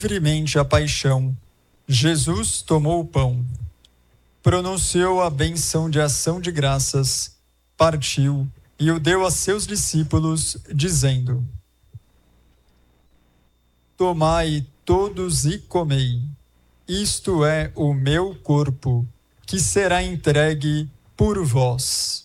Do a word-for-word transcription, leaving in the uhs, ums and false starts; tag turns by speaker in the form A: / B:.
A: livremente a paixão, Jesus tomou o pão, pronunciou a benção de ação de graças, partiu e o deu a seus discípulos, dizendo: Tomai todos e comei, isto é o meu corpo, que será entregue por vós.